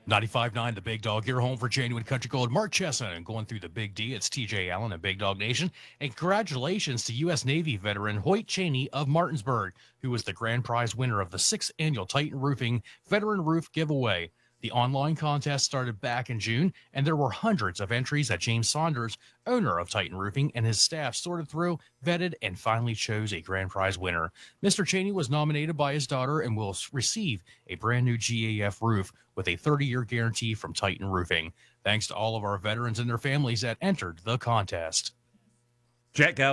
95.9 The Big Dog, your home for genuine country gold. Mark Chesson and going through the Big D. It's TJ Allen and Big Dog Nation. And congratulations to U.S. Navy veteran Hoyt Cheney of Martinsburg, who was the grand prize winner of the 6th annual Titan Roofing Veteran Roof Giveaway. The online contest started back in June, and there were hundreds of entries that James Saunders, owner of Titan Roofing, and his staff sorted through, vetted, and finally chose a grand prize winner. Mr. Cheney was nominated by his daughter and will receive a brand new GAF roof with a 30-year guarantee from Titan Roofing. Thanks to all of our veterans and their families that entered the contest. Jack